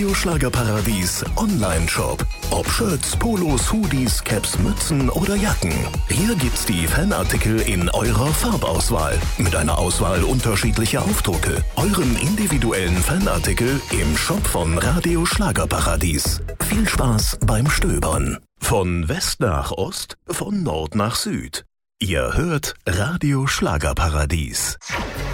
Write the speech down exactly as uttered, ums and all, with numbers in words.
Radio Schlagerparadies Online-Shop. Ob Shirts, Polos, Hoodies, Caps, Mützen oder Jacken. Hier gibt's die Fanartikel in eurer Farbauswahl. Mit einer Auswahl unterschiedlicher Aufdrucke. Euren individuellen Fanartikel im Shop von Radio Schlagerparadies. Viel Spaß beim Stöbern. Von West nach Ost, von Nord nach Süd. Ihr hört Radio Schlagerparadies.